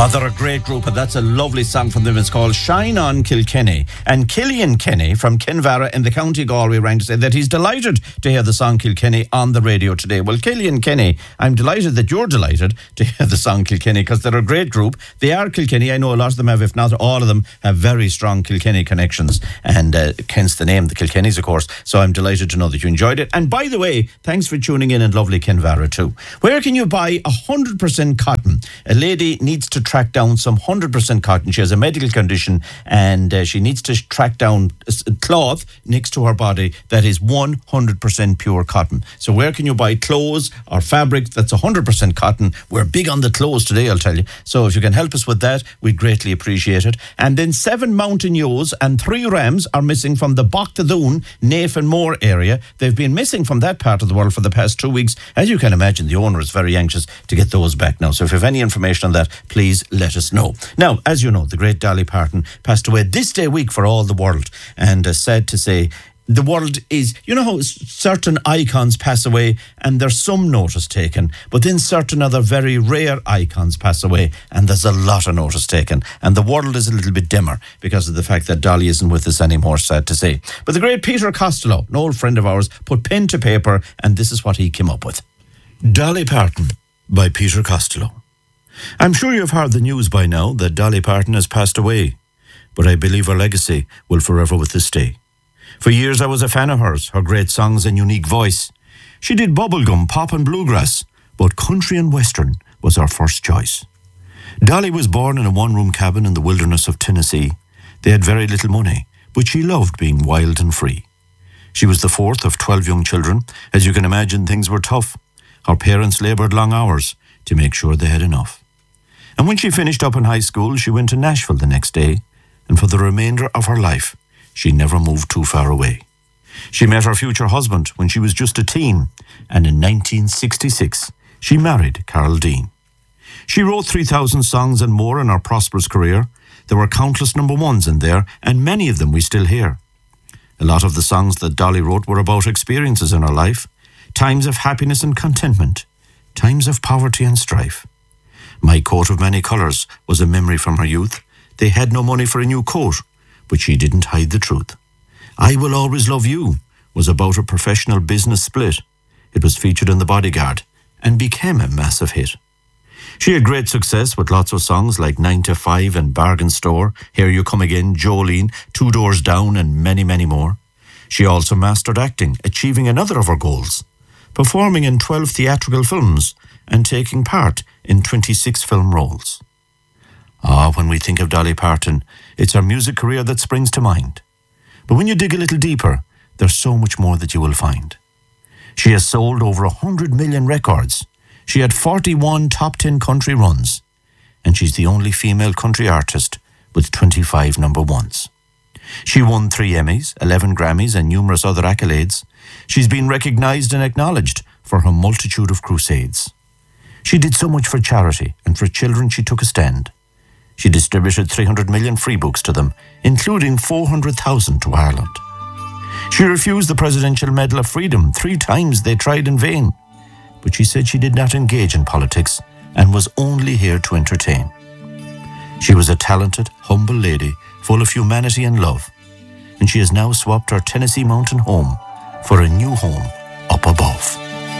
They're a great group, and that's a lovely song from them. It's called Shine On Kilkenny. And Killian Kenny from Kinvara in the County Galway rang to say that he's delighted to hear the song Kilkenny on the radio today. Well, Killian Kenny, I'm delighted that you're delighted to hear the song Kilkenny, because they're a great group. They are Kilkenny. I know a lot of them have, if not all of them, have very strong Kilkenny connections, and hence the name, the Kilkennys, of course. So I'm delighted to know that you enjoyed it. And by the way, thanks for tuning in lovely Kinvara too. Where can you buy 100% cotton? A lady needs to track down some 100% cotton. She has a medical condition, and she needs to track down cloth next to her body that is 100% pure cotton. So where can you buy clothes or fabric that's 100% cotton? We're big on the clothes today, I'll tell you. So if you can help us with that, we'd greatly appreciate it. And then 7 mountain ewes and 3 rams are missing from the Bogtadoon, Nafe and Moore area. They've been missing from that part of the world for the past 2 weeks. As you can imagine, the owner is very anxious to get those back now. So if you have any information on that, please let us know. Now, as you know, the great Dolly Parton passed away this day week for all the world. And sad to say, the world is, you know how certain icons pass away and there's some notice taken, but then certain other very rare icons pass away and there's a lot of notice taken. And the world is a little bit dimmer because of the fact that Dolly isn't with us anymore, sad to say. But the great Peter Costello, an old friend of ours, put pen to paper, and this is what he came up with. Dolly Parton by Peter Costello. I'm sure you've heard the news by now that Dolly Parton has passed away, but I believe her legacy will forever with us stay. For years I was a fan of hers, her great songs and unique voice. She did bubblegum, pop and bluegrass, but country and western was her first choice. Dolly was born in a one-room cabin in the wilderness of Tennessee. They had very little money, but she loved being wild and free. She was the 4th of 12 young children. As you can imagine, things were tough. Her parents laboured long hours to make sure they had enough. And when she finished up in high school, she went to Nashville the next day, and for the remainder of her life, she never moved too far away. She met her future husband when she was just a teen, and in 1966, she married Carol Dean. She wrote 3,000 songs and more in her prosperous career. There were countless number ones in there, and many of them we still hear. A lot of the songs that Dolly wrote were about experiences in her life, times of happiness and contentment, times of poverty and strife. My Coat of Many Colours was a memory from her youth. They had no money for a new coat, but she didn't hide the truth. I Will Always Love You was about a professional business split. It was featured in The Bodyguard and became a massive hit. She had great success with lots of songs like 9 to 5 and Bargain Store, Here You Come Again, Jolene, 2 Doors Down, and many, many more. She also mastered acting, achieving another of her goals, performing in 12 theatrical films and taking part in 26 film roles. When we think of Dolly Parton, it's her music career that springs to mind. But when you dig a little deeper, there's so much more that you will find. She has sold over 100 million records. She had 41 top 10 country runs. And she's the only female country artist with 25 number ones. She won 3 Emmys, 11 Grammys, and numerous other accolades. She's been recognised and acknowledged for her multitude of crusades. She did so much for charity, and for children she took a stand. She distributed 300 million free books to them, including 400,000 to Ireland. She refused the Presidential Medal of Freedom 3 times. They tried in vain. But she said she did not engage in politics and was only here to entertain. She was a talented, humble lady full of humanity and love, and she has now swapped her Tennessee mountain home for a new home up above.